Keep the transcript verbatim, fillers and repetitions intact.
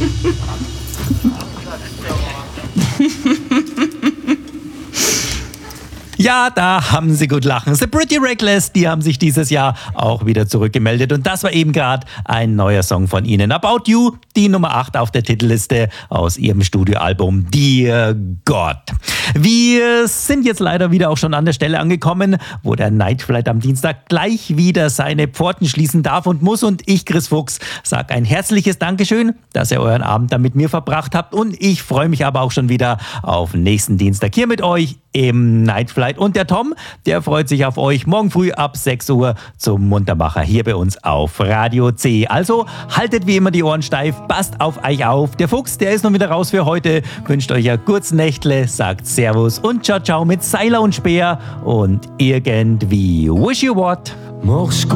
Ja, da haben sie gut lachen. The Pretty Reckless, die haben sich dieses Jahr auch wieder zurückgemeldet. Und das war eben gerade ein neuer Song von ihnen. About You, die Nummer acht auf der Titelliste aus ihrem Studioalbum Dear God. Wir sind jetzt leider wieder auch schon an der Stelle angekommen, wo der Night Flight am Dienstag gleich wieder seine Pforten schließen darf und muss. Und ich, Chris Fuchs, sage ein herzliches Dankeschön, dass ihr euren Abend da mit mir verbracht habt. Und ich freue mich aber auch schon wieder auf nächsten Dienstag hier mit euch im Night Flight. Und der Tom, der freut sich auf euch morgen früh ab sechs Uhr zum Muntermacher hier bei uns auf Radio C. Also haltet wie immer die Ohren steif, passt auf euch auf. Der Fuchs, der ist noch wieder raus für heute, wünscht euch ein kurzes Nächtle, sagt Servus und Ciao Ciao mit Seiler und Speer und irgendwie Wish You What. Mach's gut.